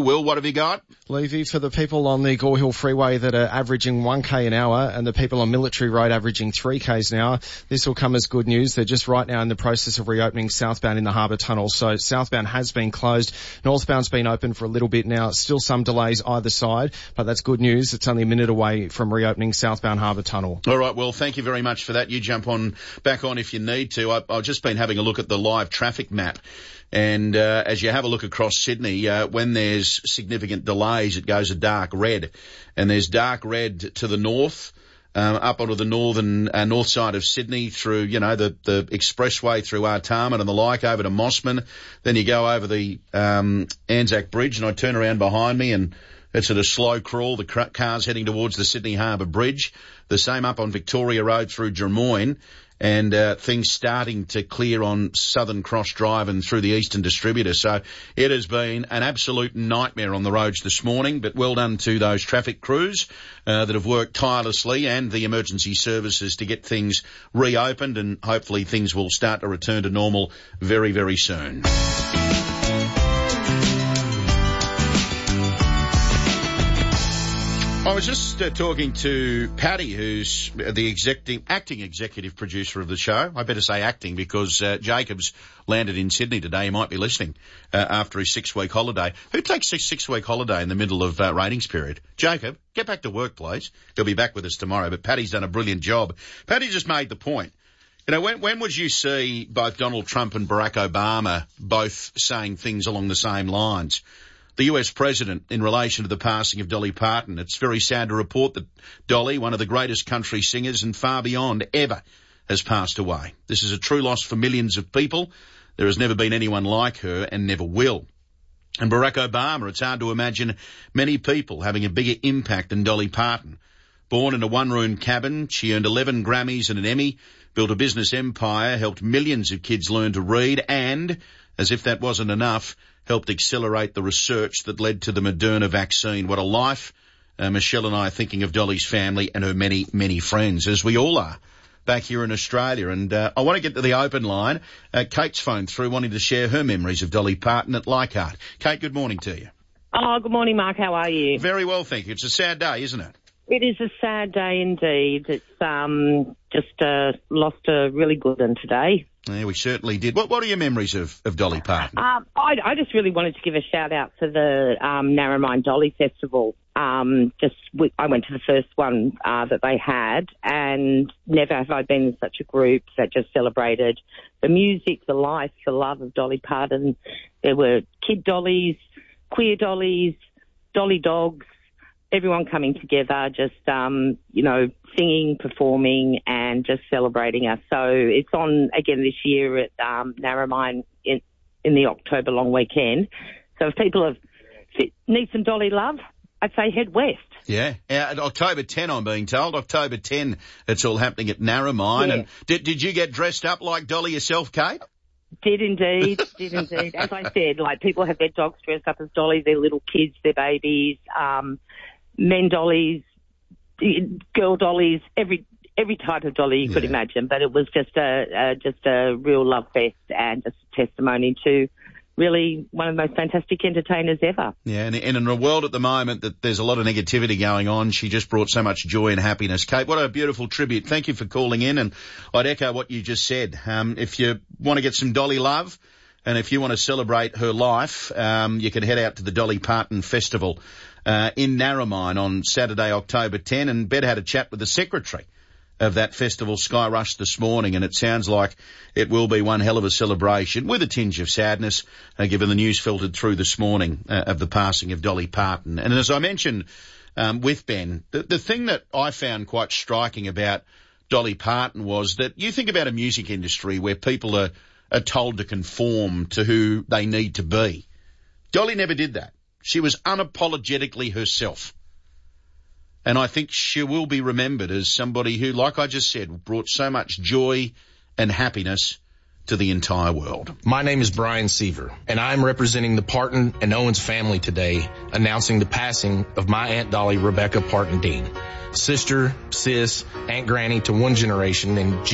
Will, what have you got? Levy, for the people on the Gore Hill Freeway that are averaging 1k an hour and the people on Military Road averaging 3k's an hour, this will come as good news. They're just right now in the process of reopening southbound in the Harbour Tunnel. So southbound has been closed. Northbound's been open for a little bit now. Still some delays either side, but that's good news. It's only a minute away from reopening southbound Harbour Tunnel. All right, well, thank you very much for that. You jump back on if you need to. I've just been having a look at the live traffic map. And as you have a look across Sydney, when there's significant delays, it goes a dark red. And there's dark red to the north, up onto the north side of Sydney through, the expressway through Artarmon and the like over to Mossman. Then you go over the Anzac Bridge, and I turn around behind me and it's at a slow crawl. The car's heading towards the Sydney Harbour Bridge. The same up on Victoria Road through Drummoyne. And things starting to clear on Southern Cross Drive and through the Eastern Distributor. So it has been an absolute nightmare on the roads this morning, but well done to those traffic crews that have worked tirelessly and the emergency services to get things reopened, and hopefully things will start to return to normal very, very soon. I was just talking to Paddy, who's the acting executive producer of the show. I better say acting because Jacob's landed in Sydney today. He might be listening after his 6-week holiday. Who takes a 6-week holiday in the middle of ratings period? Jacob, get back to work, please. He'll be back with us tomorrow, but Paddy's done a brilliant job. Paddy just made the point. When would you see both Donald Trump and Barack Obama both saying things along the same lines? The US president in relation to the passing of Dolly Parton. It's very sad to report that Dolly, one of the greatest country singers and far beyond ever, has passed away. This is a true loss for millions of people. There has never been anyone like her and never will. And Barack Obama, it's hard to imagine many people having a bigger impact than Dolly Parton. Born in a one-room cabin, she earned 11 Grammys and an Emmy, built a business empire, helped millions of kids learn to read and, as if that wasn't enough, helped accelerate the research that led to the Moderna vaccine. What a life. Michelle and I are thinking of Dolly's family and her many, many friends, as we all are back here in Australia. And I want to get to the open line. Kate's phoned through wanting to share her memories of Dolly Parton at Leichhardt. Kate, good morning to you. Oh, good morning, Mark. How are you? Very well, thank you. It's a sad day, isn't it? It is a sad day indeed. It's just lost a really good one today. Yeah, we certainly did. What are your memories of Dolly Parton? I just really wanted to give a shout out to the Narromine Dolly Festival. I went to the first one that they had, and never have I been in such a group that just celebrated the music, the life, the love of Dolly Parton. There were kid dollies, queer dollies, dolly dogs, everyone coming together, just, singing, performing and just celebrating us. So it's on again this year at Narromine in the October long weekend. So if people need some dolly love, I'd say head west. Yeah. October 10, I'm being told. October 10, it's all happening at Narromine. Yeah. And did you get dressed up like Dolly yourself, Kate? Did indeed. As I said, people have their dogs dressed up as dollies, their little kids, their babies, men dollies, girl dollies, every type of dolly you could imagine. But it was just a real love fest and just a testimony to really one of the most fantastic entertainers ever. Yeah, and in a world at the moment that there's a lot of negativity going on, she just brought so much joy and happiness. Kate, what a beautiful tribute. Thank you for calling in, and I'd echo what you just said. If you want to get some Dolly love, and if you want to celebrate her life, you can head out to the Dolly Parton Festival in Narromine on Saturday, October 10, and Ben had a chat with the secretary of that festival, Sky Rush, this morning, and it sounds like it will be one hell of a celebration with a tinge of sadness, given the news filtered through this morning of the passing of Dolly Parton. And as I mentioned with Ben, the thing that I found quite striking about Dolly Parton was that you think about a music industry where people are told to conform to who they need to be. Dolly never did that. She was unapologetically herself. And I think she will be remembered as somebody who, like I just said, brought so much joy and happiness to the entire world. My name is Brian Seaver, and I'm representing the Parton and Owens family today, announcing the passing of my Aunt Dolly, Rebecca Parton Dean, sister, sis, Aunt Granny to one generation, and